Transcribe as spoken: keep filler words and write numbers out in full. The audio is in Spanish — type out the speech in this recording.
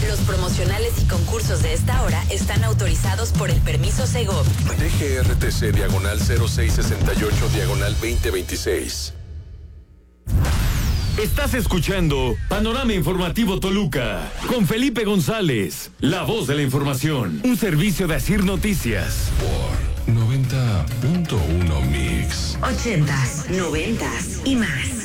Los promocionales y concursos de esta hora están autorizados por el permiso Segov. D G R T C diagonal cero seis sesenta y ocho diagonal veinte veintiséis. Estás escuchando Panorama Informativo Toluca con Felipe González, la voz de la información, un servicio de Asir Noticias. Por noventa punto uno Mix. Ochentas, noventas y más.